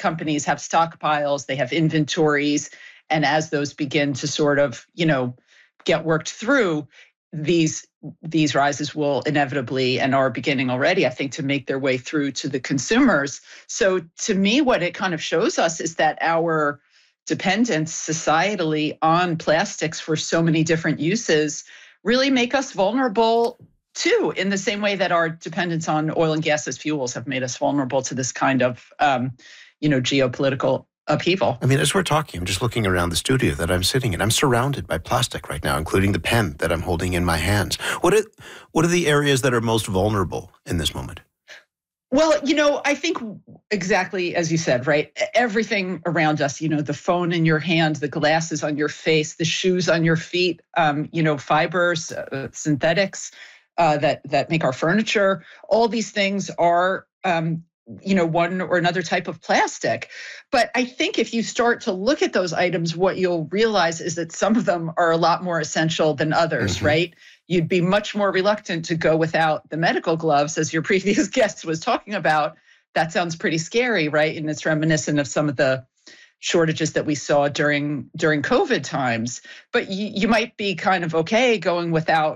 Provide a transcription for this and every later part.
companies have stockpiles, they have inventories, and as those begin to sort of, get worked through, these rises will inevitably, and are beginning already, I think, to make their way through to the consumers. So to me, what it kind of shows us is that our dependence societally on plastics for so many different uses really make us vulnerable too, in the same way that our dependence on oil and gas as fuels have made us vulnerable to this kind of, geopolitical upheaval. I mean, as we're talking, I'm just looking around the studio that I'm sitting in. I'm surrounded by plastic right now, including the pen that I'm holding in my hands. What are the areas that are most vulnerable in this moment? Well, I think exactly as you said, right? Everything around us, the phone in your hand, the glasses on your face, the shoes on your feet, fibers, synthetics that make our furniture, all these things are one or another type of plastic. But I think if you start to look at those items, what you'll realize is that some of them are a lot more essential than others, right? You'd be much more reluctant to go without the medical gloves, as your previous guest was talking about. That sounds pretty scary, right? And it's reminiscent of some of the shortages that we saw during COVID times. But you might be kind of okay going without,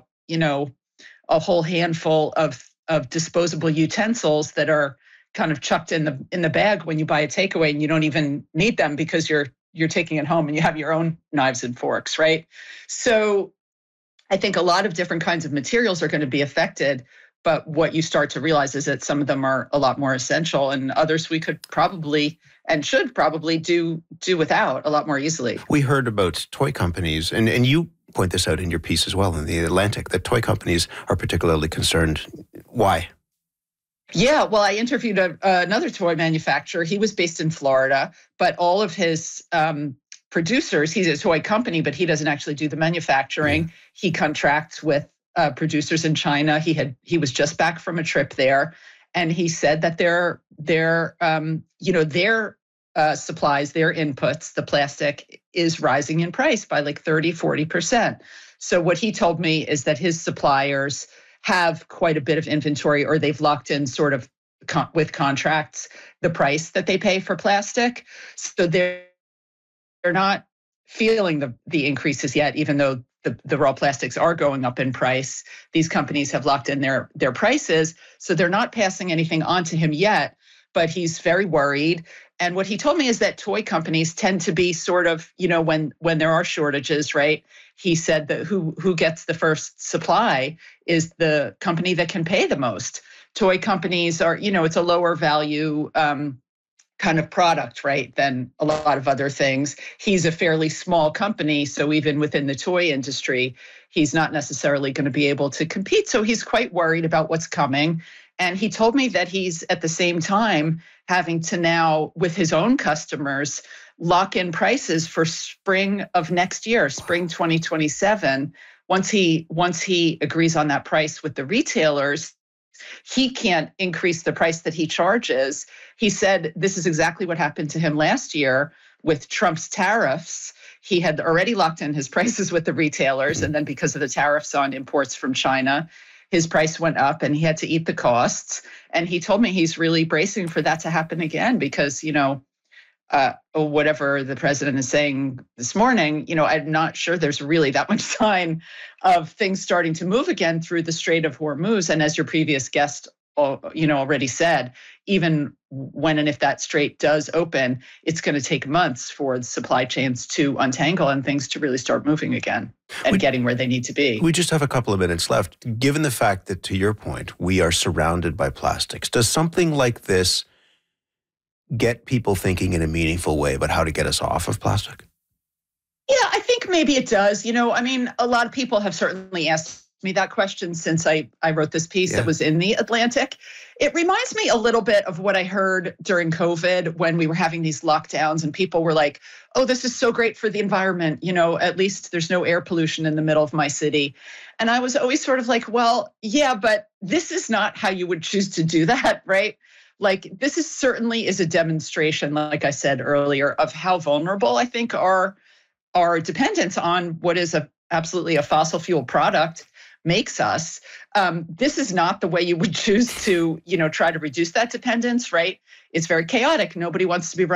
a whole handful of disposable utensils that are kind of chucked in the bag when you buy a takeaway, and you don't even need them because you're taking it home and you have your own knives and forks, right? So I think a lot of different kinds of materials are going to be affected, but what you start to realize is that some of them are a lot more essential, and others we could probably and should probably do without a lot more easily. We heard about toy companies, and you point this out in your piece as well in The Atlantic, that toy companies are particularly concerned. Why? Yeah, well, I interviewed another toy manufacturer. He was based in Florida, but all of his producers, he's a toy company, but he doesn't actually do the manufacturing. Yeah. He contracts with producers in China. He was just back from a trip there, and he said that their supplies, their inputs, the plastic is rising in price by like 30-40%. So what he told me is that his suppliers have quite a bit of inventory, or they've locked in sort of with contracts the price that they pay for plastic. So they're not feeling the increases yet, even though the raw plastics are going up in price. These companies have locked in their prices, so they're not passing anything on to him yet, but he's very worried. And what he told me is that toy companies tend to be sort of, when there are shortages, right? He said that who gets the first supply is the company that can pay the most. Toy companies are, it's a lower value kind of product, right, than a lot of other things. He's a fairly small company, so even within the toy industry, he's not necessarily going to be able to compete. So he's quite worried about what's coming. And he told me that he's at the same time having to now, with his own customers, lock in prices for spring of next year, spring 2027. Once he agrees on that price with the retailers, he can't increase the price that he charges. He said this is exactly what happened to him last year with Trump's tariffs. He had already locked in his prices with the retailers, and then because of the tariffs on imports from China, his price went up and he had to eat the costs. And he told me he's really bracing for that to happen again because, whatever the president is saying this morning, I'm not sure there's really that much sign of things starting to move again through the Strait of Hormuz. And as your previous guest, already said, even when and if that strait does open, it's going to take months for the supply chains to untangle and things to really start moving again and getting where they need to be. We just have a couple of minutes left. Given the fact that, to your point, we are surrounded by plastics, does something like this get people thinking in a meaningful way about how to get us off of plastic? Yeah, I think maybe it does. A lot of people have certainly asked me that question since I wrote this piece that was in The Atlantic. It reminds me a little bit of what I heard during COVID when we were having these lockdowns and people were like, oh, this is so great for the environment. At least there's no air pollution in the middle of my city. And I was always sort of like, well, yeah, but this is not how you would choose to do that, right? Like this is certainly a demonstration, like I said earlier, of how vulnerable I think our dependence on what is absolutely a fossil fuel product makes us. This is not the way you would choose to, try to reduce that dependence, right? It's very chaotic. Nobody wants to be